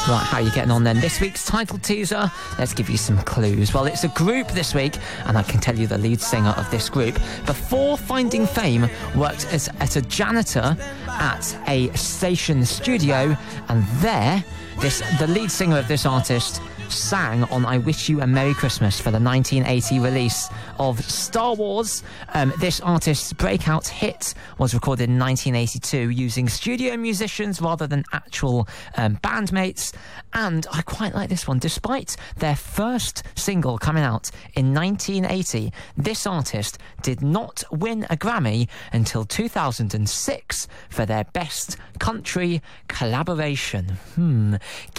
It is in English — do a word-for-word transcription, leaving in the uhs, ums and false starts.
Right, how are you getting on then? This week's title teaser, let's give you some clues. Well, it's a group this week, and I can tell you the lead singer of this group, before finding fame, worked as, as a janitor at a station studio, and there, this the lead singer of this artist sang on I Wish You a Merry Christmas for the nineteen eighty release of Star Wars. Um, this artist's breakout hit was recorded in nineteen eighty-two using studio musicians rather than actual um, bandmates. And I quite like this one. Despite their first single coming out in nineteen eighty, this artist did not win a Grammy until two thousand six for their best country collaboration. Hmm.